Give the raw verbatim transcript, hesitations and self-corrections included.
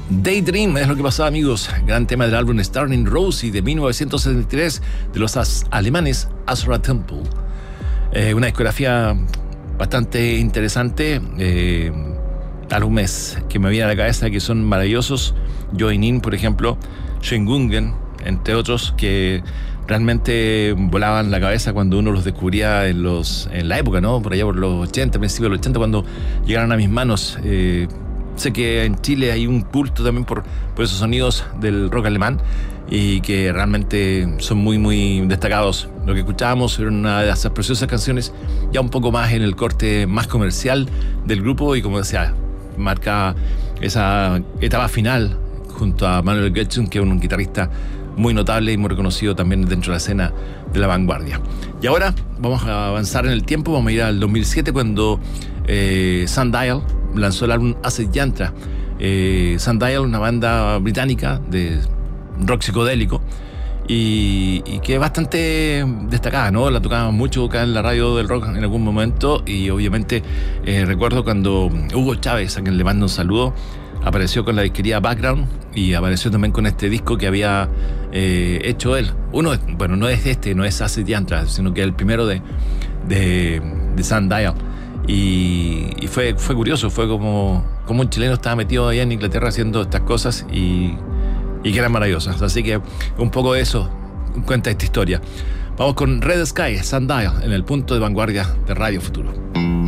Daydream es lo que pasaba, amigos. Gran tema del álbum Starting Rosie de mil novecientos setenta y tres de los as- alemanes Azra Temple. Eh, una discografía bastante interesante. Eh, álbumes que me vienen a la cabeza que son maravillosos. Join In, por ejemplo, Schöngungen, entre otros, que realmente volaban la cabeza cuando uno los descubría en, los, en la época, ¿no? Por allá por los ochenta, principios de los ochenta, cuando llegaron a mis manos. Eh, Sé que en Chile hay un culto también por, por esos sonidos del rock alemán y que realmente son muy, muy destacados. Lo que escuchábamos era una de esas preciosas canciones, ya un poco más en el corte más comercial del grupo y, como decía, marca esa etapa final junto a Manuel Goetzen, que es un guitarrista muy notable y muy reconocido también dentro de la escena de la vanguardia. Y ahora vamos a avanzar en el tiempo, vamos a ir al dos mil siete cuando eh, Sundial lanzó el álbum Acid Yantra. Eh, Sundial, una banda británica de rock psicodélico y, y que es bastante destacada, ¿no? La tocaban mucho acá en la radio del rock en algún momento y obviamente eh, recuerdo cuando Hugo Chávez, a quien le mando un saludo, apareció con la disquería Background y apareció también con este disco que había eh, hecho él. Uno, bueno, no es este, no es Acid Yantra, sino que el primero de, de, de Sundial. Y, y fue, fue curioso, fue como, como un chileno estaba metido allá en Inglaterra haciendo estas cosas y, y que eran maravillosas. Así que un poco de eso cuenta esta historia. Vamos con Red Sky, Sundial, en el punto de vanguardia de Radio Futuro.